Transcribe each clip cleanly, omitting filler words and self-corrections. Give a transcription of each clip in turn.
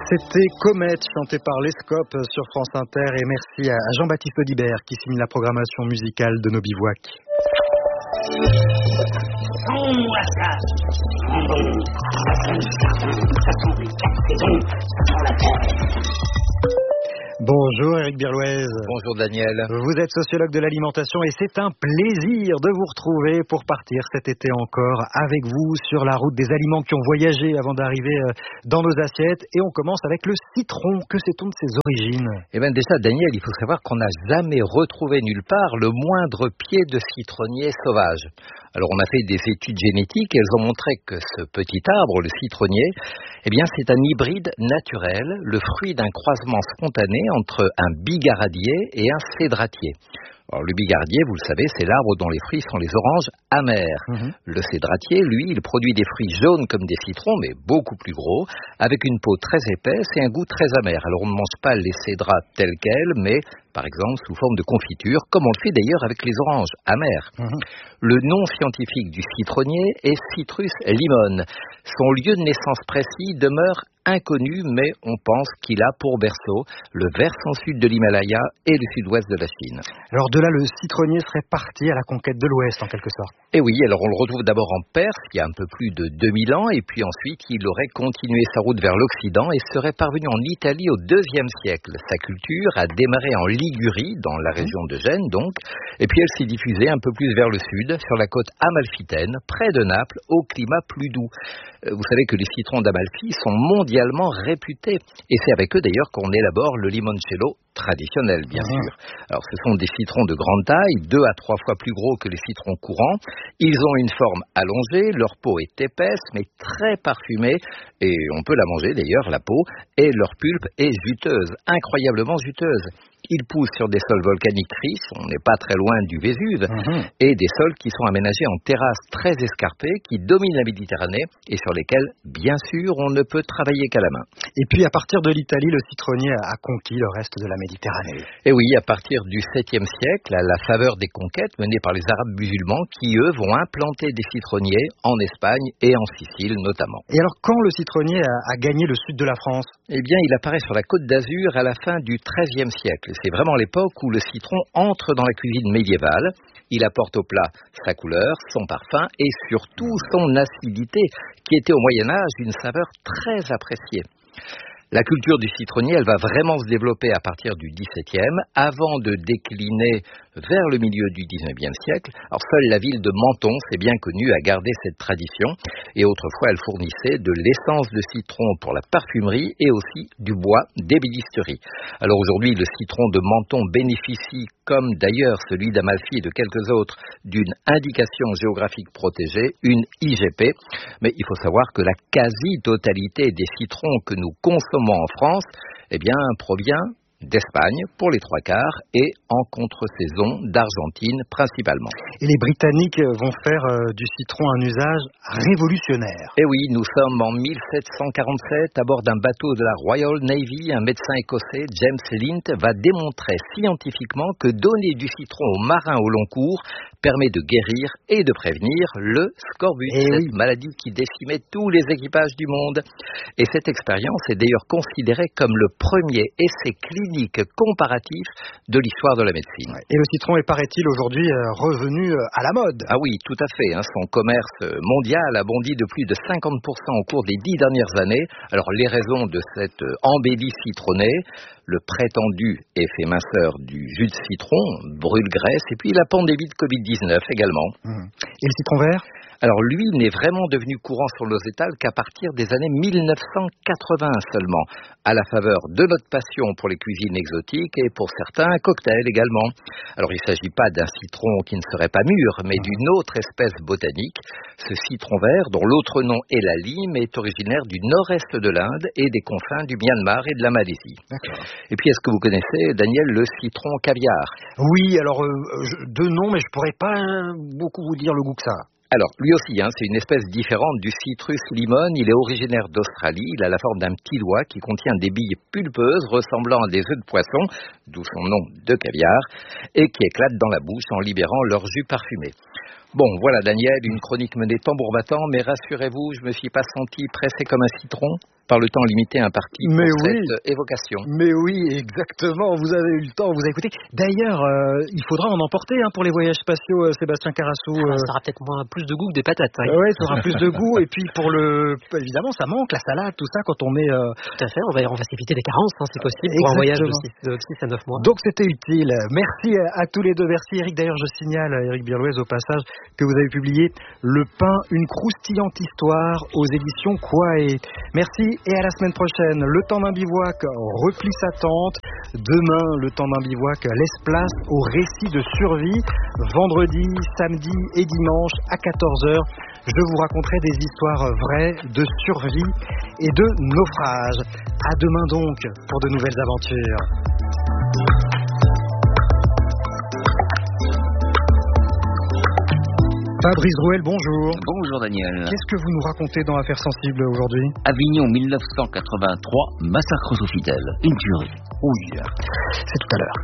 C'était Comète, chanté par l'Escope sur France Inter, et merci à Jean-Baptiste Audibert qui signe la programmation musicale de nos bivouacs. Moi ça sent les 4 saisons, ça sent la terre. Bonjour Éric Birlouez. Bonjour Daniel. Vous êtes sociologue de l'alimentation et c'est un plaisir de vous retrouver pour partir cet été encore avec vous sur la route des aliments qui ont voyagé avant d'arriver dans nos assiettes. Et on commence avec le citron. Que sait-on de ses origines ? Eh bien déjà Daniel, il faut savoir qu'on n'a jamais retrouvé nulle part le moindre pied de citronnier sauvage. Alors on a fait des études génétiques et elles ont montré que ce petit arbre, le citronnier, eh bien c'est un hybride naturel, le fruit d'un croisement spontané entre un bigaradier et un cédratier. Alors, le bigardier, vous le savez, c'est l'arbre dont les fruits sont les oranges amères. Le cédratier, lui, il produit des fruits jaunes comme des citrons, mais beaucoup plus gros, avec une peau très épaisse et un goût très amer. Alors, on ne mange pas les cédrats tels quels, mais par exemple sous forme de confiture, comme on le fait d'ailleurs avec les oranges amères. Le nom scientifique du citronnier est Citrus limon. Son lieu de naissance précis demeure inconnu, mais on pense qu'il a pour berceau le versant sud de l'Himalaya et le sud-ouest de la Chine. Alors de là, le citronnier serait parti à la conquête de l'Ouest, en quelque sorte. Et oui, alors on le retrouve d'abord en Perse, il y a un peu plus de 2000 ans, et puis ensuite il aurait continué sa route vers l'Occident et serait parvenu en Italie au IIe siècle. Sa culture a démarré en Ligurie, dans la région de Gênes donc, et puis elle s'est diffusée un peu plus vers le sud, sur la côte amalfitaine, près de Naples, au climat plus doux. Vous savez que les citrons d'Amalfi sont mondialement réputés, et c'est avec eux d'ailleurs qu'on élabore le limoncello traditionnel, bien sûr. Alors ce sont des citrons de grande taille, 2 à 3 fois plus gros que les citrons courants. Ils ont une forme allongée, leur peau est épaisse mais très parfumée, et on peut la manger d'ailleurs, la peau, et leur pulpe est juteuse, incroyablement juteuse. Ils poussent sur des sols volcaniques riches, on n'est pas très loin du Vésuve, et des sols qui sont aménagés en terrasses très escarpées qui dominent la Méditerranée et sur lesquelles, bien sûr, on ne peut travailler qu'à la main. Et puis à partir de l'Italie, le citronnier a conquis le reste de la Méditerranée. Et oui, à partir du 7e siècle, à la faveur des conquêtes menées par les Arabes musulmans qui, eux, vont implanter des citronniers en Espagne et en Sicile notamment. Et alors quand le citronnier a gagné le sud de la France ? Eh bien, il apparaît sur la Côte d'Azur à la fin du XIIIe siècle. C'est vraiment l'époque où le citron entre dans la cuisine médiévale. Il apporte au plat sa couleur, son parfum et surtout son acidité, qui était au Moyen-Âge une saveur très appréciée. La culture du citronnier, elle va vraiment se développer à partir du XVIIe, avant de décliner vers le milieu du XIXe siècle. Alors seule la ville de Menton, c'est bien connu, a gardé cette tradition. Et autrefois, elle fournissait de l'essence de citron pour la parfumerie et aussi du bois d'ébénisterie. Alors aujourd'hui, le citron de Menton bénéficie, comme d'ailleurs celui d'Amalfi et de quelques autres, d'une indication géographique protégée, une IGP. Mais il faut savoir que la quasi-totalité des citrons que nous consommons en France, eh bien, provient d'Espagne pour les 3/4 et en contre-saison d'Argentine principalement. Et les Britanniques vont faire du citron un usage révolutionnaire. Et oui, nous sommes en 1747 à bord d'un bateau de la Royal Navy. Un médecin écossais, James Lint, va démontrer scientifiquement que donner du citron aux marins au long cours permet de guérir et de prévenir le scorbut, cette maladie qui décimait tous les équipages du monde. Et cette expérience est d'ailleurs considérée comme le premier essai clinique comparatif de l'histoire de la médecine. Et le citron est, paraît-il, aujourd'hui revenu à la mode. Ah oui, tout à fait. Son commerce mondial a bondi de plus de 50% au cours des 10 dernières années. Alors les raisons de cette embellie citronnée, le prétendu effet minceur du jus de citron, brûle-graisse, et puis la pandémie de Covid-19 également. Et le citron vert ? Alors lui n'est vraiment devenu courant sur nos étals qu'à partir des années 1980 seulement, à la faveur de notre passion pour les cuisines exotiques et pour certains cocktails également. Alors il ne s'agit pas d'un citron qui ne serait pas mûr, mais d'une autre espèce botanique. Ce citron vert, dont l'autre nom est la lime, est originaire du nord-est de l'Inde et des confins du Myanmar et de la Malaisie. Et puis est-ce que vous connaissez, Daniel, le citron caviar ? Oui, alors de nom, mais je pourrais pas beaucoup vous dire le goût que ça a. Alors, lui aussi, c'est une espèce différente du Citrus limon. Il est originaire d'Australie. Il a la forme d'un petit doigt qui contient des billes pulpeuses ressemblant à des œufs de poisson, d'où son nom de caviar, et qui éclatent dans la bouche en libérant leur jus parfumé. Bon, voilà Daniel, une chronique menée tambour battant, mais rassurez-vous, je me suis pas senti pressé comme un citron. par le temps limité imparti pour oui. cette évocation. Mais oui, exactement, vous avez eu le temps, vous avez écouté. D'ailleurs, il faudra en emporter pour les voyages spatiaux, Sébastien Carassou. Ça aura peut-être plus de goût que des patates. Oui, ça aura plus de goût. Et puis évidemment, ça manque, la salade, tout ça, quand on met... Tout à fait, on va s'éviter des carences, c'est possible, pour un voyage de 6 à 9 mois. Donc c'était utile. Merci à tous les deux. Merci Eric. D'ailleurs, je signale, Eric Birlouez, au passage, que vous avez publié Le pain, une croustillante histoire aux éditions Quae. Merci et à la semaine prochaine. Le temps d'un bivouac replie sa tente. Demain, le temps d'un bivouac laisse place au récit de survie. Vendredi, samedi et dimanche à 14h, je vous raconterai des histoires vraies de survie et de naufrage. À demain donc pour de nouvelles aventures. Fabrice Rouel, bonjour. Bonjour Daniel. Qu'est-ce que vous nous racontez dans Affaires sensibles aujourd'hui? Avignon 1983, massacre sous fidèle. Une tuerie. Oui, c'est tout à l'heure.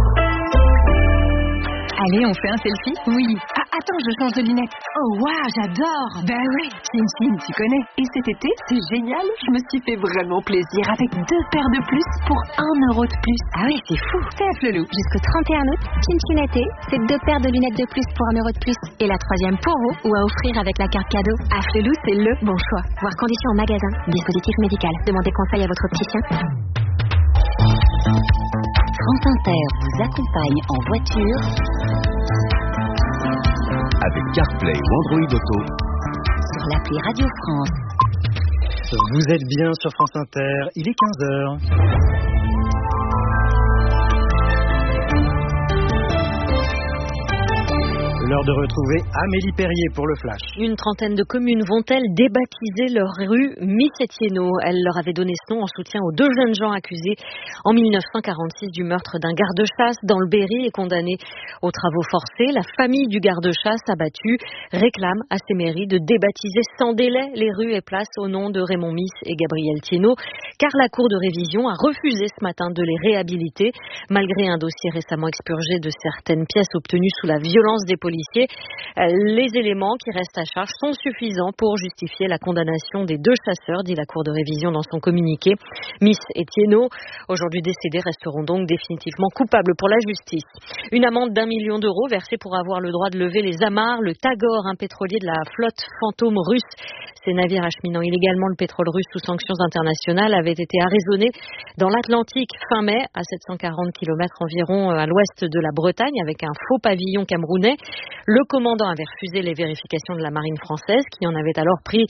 Allez, on fait un selfie? Oui. Ah, attends, je change de lunettes. Oh, waouh, j'adore. Ben oui, Chin Chin, tu connais. Et cet été, c'est génial. Je me suis fait vraiment plaisir avec 2 paires de plus pour 1 euro de plus. Ah oui, c'est fou. C'est à Flelou. Jusqu'au 31 août, Chin Chin été, c'est 2 paires de lunettes de plus pour 1 euro de plus. Et la 3e pour vous ou à offrir avec la carte cadeau. À Flelou, c'est le bon choix. Voir conditions en magasin. Dispositif médical. Demandez conseil à votre opticien. France Inter vous accompagne en voiture avec CarPlay ou Android Auto sur l'appli Radio France. Vous êtes bien sur France Inter, il est 15h. L'heure de retrouver Amélie Perrier pour le Flash. Une trentaine de communes vont-elles débaptiser leur rue Miss Etienneau? Elle leur avait donné ce nom en soutien aux 2 jeunes gens accusés en 1946 du meurtre d'un garde-chasse dans le Berry et condamnés aux travaux forcés. La famille du garde-chasse abattu réclame à ses mairies de débaptiser sans délai les rues et places au nom de Raymond Miss et Gabriel Thienot, car la Cour de révision a refusé ce matin de les réhabiliter, malgré un dossier récemment expurgé de certaines pièces obtenues sous la violence des policiers. Les éléments qui restent à charge sont suffisants pour justifier la condamnation des 2 chasseurs, dit la Cour de révision dans son communiqué. Miss et Thienot, aujourd'hui décédés, resteront donc définitivement coupables pour la justice. Une amende d'1 million d'euros versée pour avoir le droit de lever les amarres. Le Tagor, un pétrolier de la flotte fantôme russe, ces navires acheminant illégalement le pétrole russe sous sanctions internationales, avait été arraisonné dans l'Atlantique fin mai, à 740 km environ à l'ouest de la Bretagne, avec un faux pavillon camerounais. Le commandant avait refusé les vérifications de la marine française, qui en avait alors pris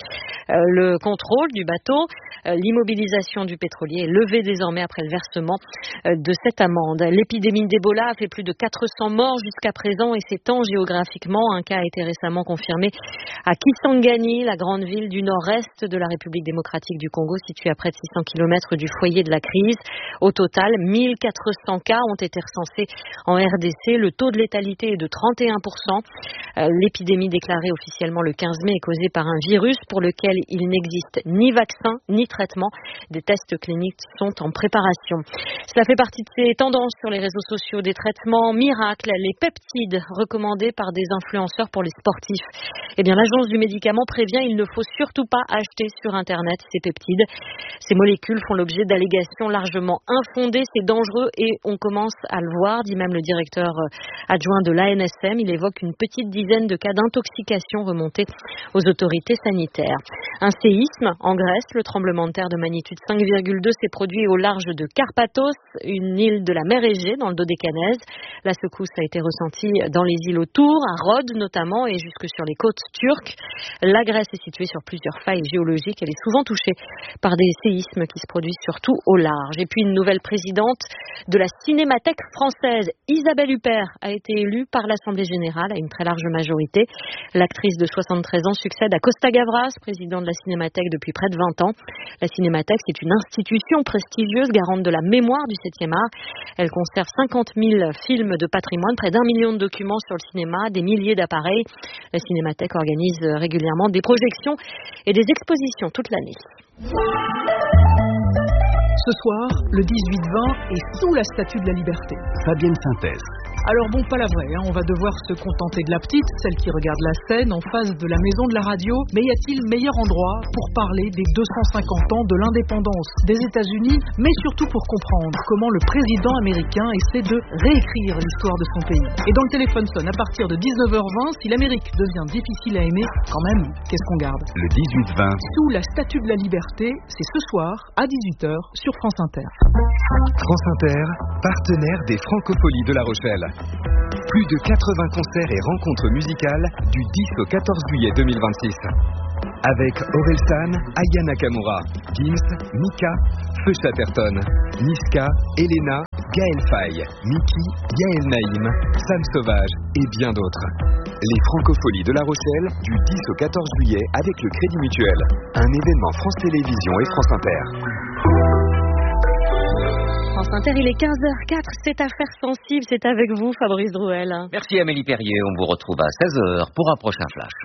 le contrôle du bateau. L'immobilisation du pétrolier est levée désormais après le versement de cette amende. L'épidémie d'Ebola a fait plus de 400 morts jusqu'à présent et s'étend géographiquement. Un cas a été récemment confirmé à Kisangani, la grande ville du nord-est de la République démocratique du Congo, située à près de 600 km du foyer de la crise. Au total, 1400 cas ont été recensés en RDC. Le taux de létalité est de 31%. L'épidémie déclarée officiellement le 15 mai est causée par un virus pour lequel il n'existe ni vaccin ni traitement. Des tests cliniques sont en préparation. Cela fait partie de ces tendances sur les réseaux sociaux, des traitements miracles, les peptides recommandés par des influenceurs pour les sportifs. Eh bien, l'agence du médicament prévient, il ne faut surtout pas acheter sur Internet ces peptides. Ces molécules font l'objet d'allégations largement infondées, c'est dangereux et on commence à le voir, dit même le directeur adjoint de l'ANSM. Il évoque une petite dizaine de cas d'intoxication remontés aux autorités sanitaires. Un séisme en Grèce, le tremblement de terre de magnitude 5,2 s'est produit au large de Karpathos, une île de la mer Égée dans le Dodécanèse. La secousse a été ressentie dans les îles autour, à Rhodes notamment, et jusque sur les côtes turques. La Grèce est située sur plusieurs failles géologiques. Elle est souvent touchée par des séismes qui se produisent surtout au large. Et puis une nouvelle présidente de la Cinémathèque française, Isabelle Huppert, a été élue par l'Assemblée générale à une très large majorité. L'actrice de 73 ans succède à Costa Gavras, président de la Cinémathèque depuis près de 20 ans. La Cinémathèque, c'est une institution prestigieuse, garante de la mémoire du 7e art. Elle conserve 50 000 films de patrimoine, près d'1 million de documents sur le cinéma, des milliers d'appareils. La Cinémathèque organise régulièrement des projections et des expositions toute l'année. Ce soir, le 18-20 est sous la Statue de la Liberté. Fabienne Synthèse. Alors bon, pas la vraie, hein. On va devoir se contenter de la petite, celle qui regarde la scène en face de la maison de la radio. Mais y a-t-il meilleur endroit pour parler des 250 ans de l'indépendance des États-Unis, mais surtout pour comprendre comment le président américain essaie de réécrire l'histoire de son pays. Et dans le téléphone sonne à partir de 19h20, si l'Amérique devient difficile à aimer, quand même, qu'est-ce qu'on garde? Le 18-20. Sous la Statue de la Liberté, c'est ce soir à 18h sur France Inter. France Inter, partenaire des Francopholies de La Rochelle. Plus de 80 concerts et rencontres musicales du 10 au 14 juillet 2026. Avec Orelsan, Aya Nakamura, Gims, Mika, Feu Chatterton, Niska, Elena, Gaël Faye, Miki, Yael Naïm, Sam Sauvage et bien d'autres. Les Francopholies de La Rochelle du 10 au 14 juillet avec le Crédit Mutuel. Un événement France Télévisions et France Inter. France Inter, il est 15h04, c'est Affaires sensibles, c'est avec vous Fabrice Drouel. Merci Amélie Perrier, on vous retrouve à 16h pour un prochain flash.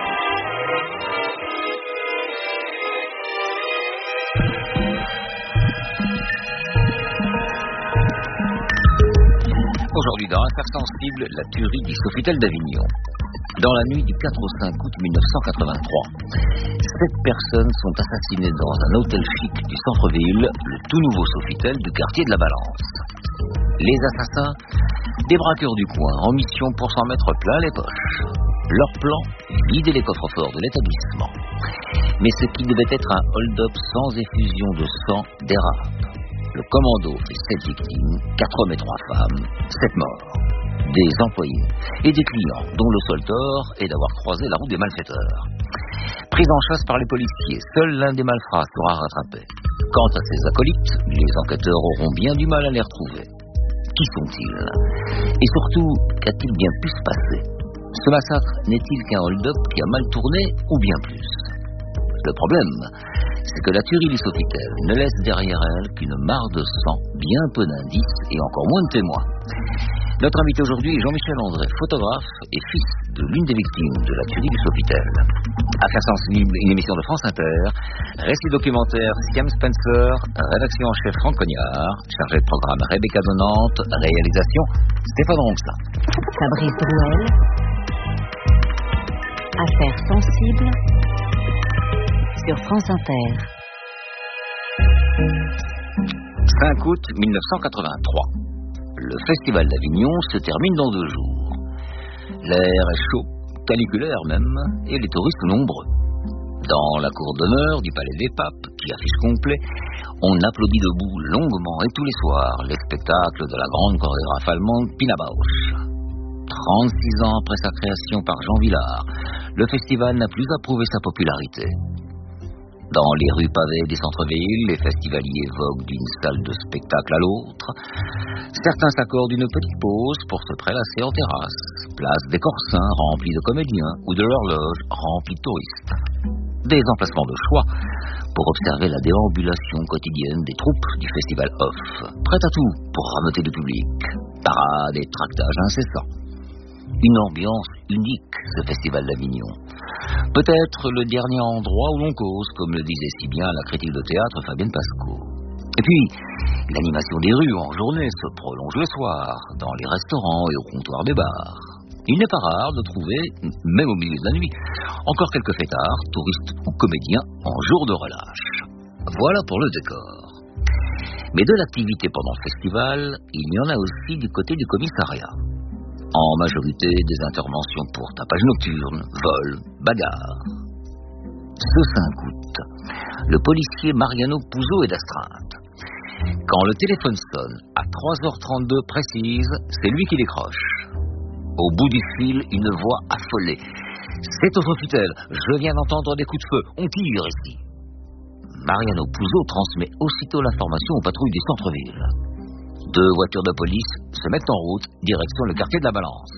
Aujourd'hui dans Affaires sensibles, la tuerie du Sofitel d'Avignon. Dans la nuit du 4 au 5 août 1983, 7 personnes sont assassinées dans un hôtel chic du centre-ville, le tout nouveau Sofitel du quartier de la Balance. Les assassins, des braqueurs du coin, en mission pour s'en mettre plein les poches. Leur plan, vider les coffres-forts de l'établissement. Mais ce qui devait être un hold-up sans effusion de sang dérape. Le commando fait 7 victimes, 4 hommes et 3 femmes, 7 morts. Des employés et des clients, dont le seul tort est d'avoir croisé la route des malfaiteurs. Pris en chasse par les policiers, seul l'un des malfrats sera rattrapé. Quant à ses acolytes, les enquêteurs auront bien du mal à les retrouver. Qui sont-ils? Et surtout, qu'a-t-il bien pu se passer? Ce massacre n'est-il qu'un hold-up qui a mal tourné ou bien plus? Le problème, c'est que la tuerie du Sofitel ne laisse derrière elle qu'une mare de sang, bien peu d'indices et encore moins de témoins. Notre invité aujourd'hui est Jean-Michel André, photographe et fils de l'une des victimes de la tuerie du Sofitel. Affaires sensibles, une émission de France Inter, récit documentaire Siam Spencer, rédaction en chef Franck Cognard, chargé de programme Rebecca Donante, réalisation Stéphane Ronxin. Fabrice Drouel, Affaires sensibles sur France Inter. 5 août 1983. Le Festival d'Avignon se termine dans 2 jours. L'air est chaud, caniculaire même, et les touristes nombreux. Dans la cour d'honneur du Palais des Papes, qui affiche complet, on applaudit debout longuement et tous les soirs les spectacles de la grande chorégraphe allemande Pina Bausch. 36 ans après sa création par Jean Vilar, le festival n'a plus à prouver sa popularité. Dans les rues pavées des centres-villes, les festivaliers voguent d'une salle de spectacle à l'autre. Certains s'accordent une petite pause pour se prélasser en terrasse. Place des Corsins remplis de comédiens ou de l'horloge remplis de touristes. Des emplacements de choix pour observer la déambulation quotidienne des troupes du festival Off. Prêtes à tout pour rameuter le public. Parades et tractages incessants. Une ambiance unique, ce festival d'Avignon. Peut-être le dernier endroit où l'on cause, comme le disait si bien la critique de théâtre Fabienne Pasco. Et puis, l'animation des rues en journée se prolonge le soir, dans les restaurants et au comptoir des bars. Il n'est pas rare de trouver, même au milieu de la nuit, encore quelques fêtards, touristes ou comédiens, en jour de relâche. Voilà pour le décor. Mais de l'activité pendant le festival, il y en a aussi du côté du commissariat. En majorité, des interventions pour tapage nocturne, vol, bagarre. Ce 5 août, le policier Mariano Puzo est d'astreinte. Quand le téléphone sonne, à 3h32 précise, c'est lui qui décroche. Au bout du fil, une voix affolée. C'est au Sofitel, je viens d'entendre des coups de feu, on tire ici. Mariano Puzo transmet aussitôt l'information aux patrouilles du centre-ville. 2 voitures de police se mettent en route, direction le quartier de la Balance.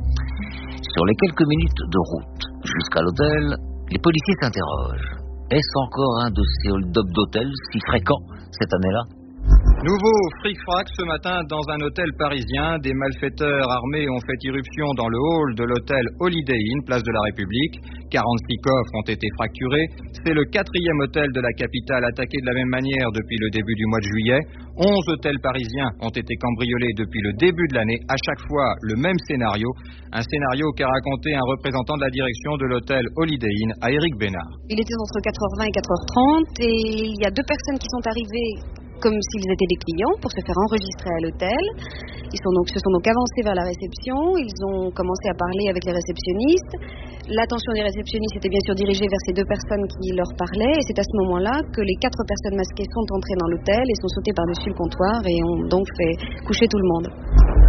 Sur les quelques minutes de route jusqu'à l'hôtel, les policiers s'interrogent. Est-ce encore un de ces hold-up d'hôtel si fréquents cette année-là? Nouveau fric-frac ce matin dans un hôtel parisien. Des malfaiteurs armés ont fait irruption dans le hall de l'hôtel Holiday Inn, place de la République. 46 coffres ont été fracturés. C'est le 4e hôtel de la capitale attaqué de la même manière depuis le début du mois de juillet. 11 hôtels parisiens ont été cambriolés depuis le début de l'année. À chaque fois, le même scénario. Un scénario qu'a raconté un représentant de la direction de l'hôtel Holiday Inn à Éric Bénard. Il était entre 4h20 et 4h30 et il y a 2 personnes qui sont arrivées comme s'ils étaient des clients pour se faire enregistrer à l'hôtel. Ils se sont donc avancés vers la réception, ils ont commencé à parler avec les réceptionnistes. L'attention des réceptionnistes était bien sûr dirigée vers ces 2 personnes qui leur parlaient et c'est à ce moment-là que les 4 personnes masquées sont entrées dans l'hôtel et sont sautées par-dessus le comptoir et ont donc fait coucher tout le monde.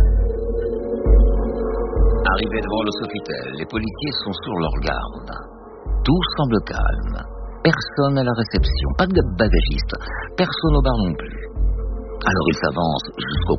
Arrivés devant le Sofitel, les policiers sont sur leur garde. Tout semble calme. Personne à la réception, pas de bagagiste, personne au bar non plus. Alors ils s'avancent jusqu'au